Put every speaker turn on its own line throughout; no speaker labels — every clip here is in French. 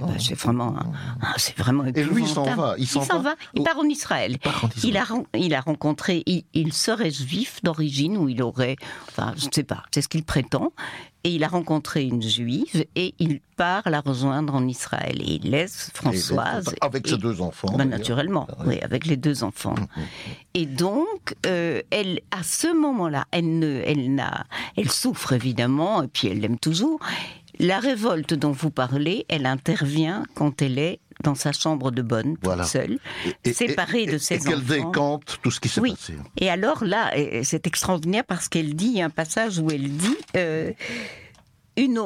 c'est vraiment épouvantable.
Et lui, il s'en va.
Il s'en va. Il part en Israël. Il a rencontré. Il serait juif d'origine, ou il aurait. Enfin, je ne sais pas. C'est ce qu'il prétend. Et il a rencontré une juive et il part la rejoindre en Israël. Et il laisse Françoise.
Avec ses 2 enfants.
Naturellement, oui, avec les 2 enfants. Et donc, elle, à ce moment-là, elle souffre évidemment, et puis elle l'aime toujours. La révolte dont vous parlez, elle intervient quand elle est dans sa chambre de bonne, toute seule, séparée de ses enfants. Et
qu'elle décante tout ce qui s'est passé.
Et alors là, c'est extraordinaire parce qu'elle dit, il y a un passage où elle dit, une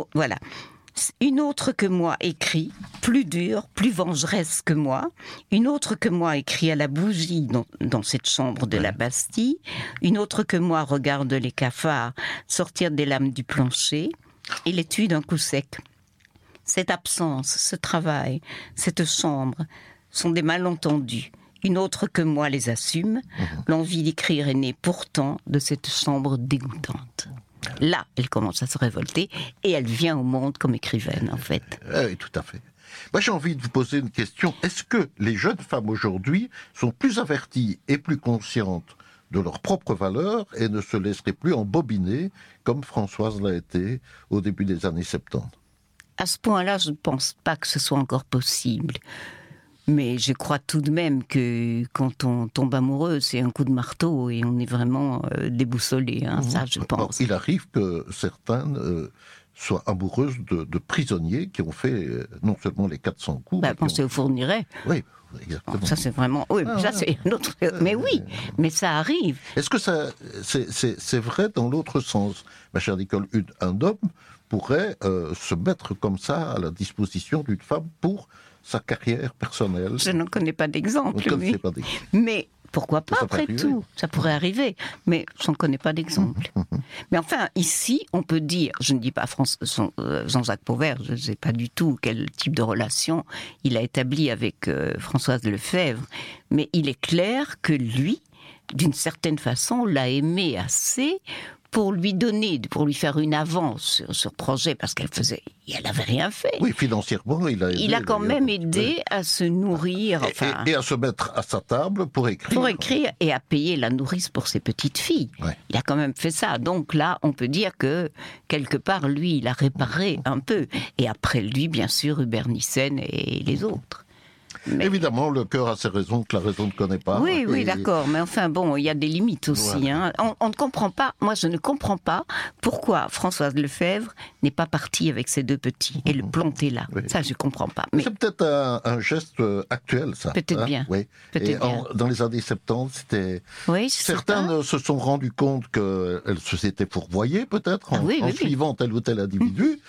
autre que moi écrit, plus dure, plus vengeresse que moi. Une autre que moi écrit à la bougie dans cette chambre de la Bastille. Une autre que moi regarde les cafards sortir des lames du plancher et les tue d'un coup sec. Cette absence, ce travail, cette chambre sont des malentendus. Une autre que moi les assume. L'envie d'écrire est née pourtant de cette chambre dégoûtante. Là, elle commence à se révolter et elle vient au monde comme écrivaine, en fait.
Oui, tout à fait. Moi, j'ai envie de vous poser une question. Est-ce que les jeunes femmes aujourd'hui sont plus averties et plus conscientes de leurs propres valeurs et ne se laisseraient plus embobiner comme Françoise l'a été au début des années 70 ?
À ce point-là, je ne pense pas que ce soit encore possible. Mais je crois tout de même que quand on tombe amoureux, c'est un coup de marteau et on est vraiment déboussolé. Ça, je pense.
Il arrive que certaines soient amoureuses de prisonniers qui ont fait non seulement les 400 coups...
Pensez au Fourniret.
Oui, exactement.
Ça, c'est vraiment... Oui, ça, c'est un autre... Mais oui, mais ça arrive.
Est-ce que c'est vrai dans l'autre sens, ma chère Nicole? Un homme pourrait se mettre comme ça à la disposition d'une femme pour sa carrière personnelle.
Je n'en connais pas d'exemple, mais pourquoi pas, après tout? Ça pourrait arriver, mais je n'en connais pas d'exemple. Mais enfin, ici, on peut dire, je ne dis pas Jean-Jacques Pauvert, je ne sais pas du tout quel type de relation il a établi avec Françoise Lefebvre, mais il est clair que lui, d'une certaine façon, l'a aimé assez pour lui faire une avance sur projet, parce elle avait rien fait.
Oui, financièrement, il a aidé.
Il a quand même aidé à se nourrir,
et à se mettre à sa table pour écrire.
Pour écrire et à payer la nourrice pour ses petites filles. Ouais. Il a quand même fait ça. Donc là, on peut dire que, quelque part, lui, il a réparé un peu. Et après lui, bien sûr, Hubert Nissen et les autres.
Mais... Évidemment, le cœur a ses raisons que la raison ne connaît pas.
Oui, d'accord. Mais enfin, bon, il y a des limites aussi. Voilà. On ne comprend pas, moi je ne comprends pas pourquoi Françoise Lefebvre n'est pas partie avec ses 2 petits et le planter là. Oui. Ça, je ne comprends pas.
Mais... C'est peut-être un geste actuel, ça.
Peut-être bien.
Oui.
Peut-être bien.
Dans les années 70, c'était...
Oui,
certains se sont rendus compte qu'elles se s'étaient fourvoyées, peut-être, en suivant tel ou tel individu,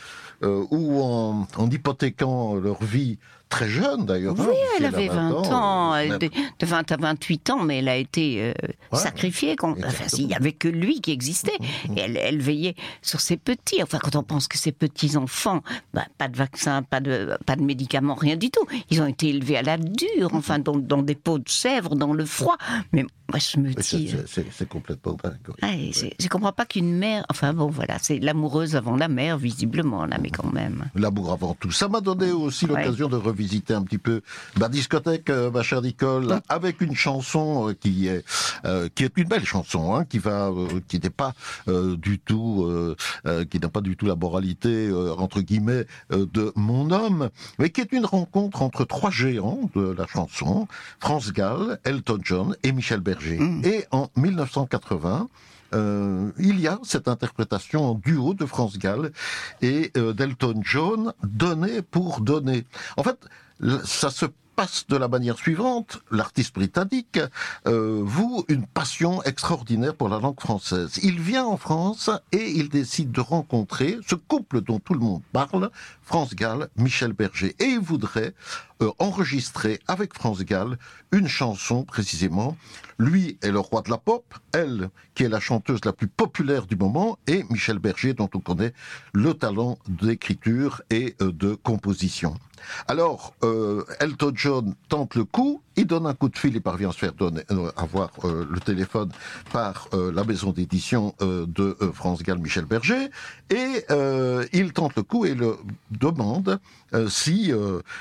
ou en hypothéquant leur vie très jeune, d'ailleurs.
Oui, elle avait 20 ans, de 20 à 28 ans, mais elle a été sacrifiée. Il n'y avait que lui qui existait. Et elle veillait sur ses petits. Enfin, quand on pense que ses petits-enfants, pas de vaccin, pas de médicaments, rien du tout. Ils ont été élevés à la dure, enfin, dans des pots de chèvre, dans le froid. Mais moi, je me dis...
C'est complètement dingue.
Je ne comprends pas qu'une mère... Enfin, bon, voilà, c'est l'amoureuse avant la mère, visiblement, là, mais quand même.
L'amour avant tout. Ça m'a donné aussi l'occasion de visiter un petit peu ma discothèque, ma chère Nicole, avec une chanson qui est une belle chanson, qui n'est pas du tout, qui n'a pas du tout la moralité entre guillemets de Mon homme, mais qui est une rencontre entre 3 géants de la chanson, France Gall, Elton John et Michel Berger. Et en 1980. Il y a cette interprétation en duo de France Gall et d'Elton John, Donner pour donner. En fait, ça se passe de la manière suivante. L'artiste britannique voue une passion extraordinaire pour la langue française. Il vient en France et il décide de rencontrer ce couple dont tout le monde parle, France Gall, Michel Berger. Et il voudrait enregistrer avec France Gall une chanson précisément. Lui est le roi de la pop, elle qui est la chanteuse la plus populaire du moment, et Michel Berger dont on connaît le talent d'écriture et de composition. Alors, Elton John tente le coup, il donne un coup de fil, il parvient à se faire avoir le téléphone par la maison d'édition de France Gall, Michel Berger, et il tente le coup et le demande si